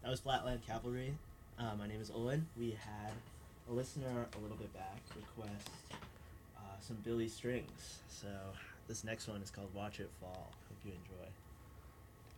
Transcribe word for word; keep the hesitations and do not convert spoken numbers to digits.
That was Flatland Cavalry. Uh, my name is Owen. We had a listener a little bit back request uh, some Billy Strings. So this next one is called Watch It Fall. Hope you enjoy.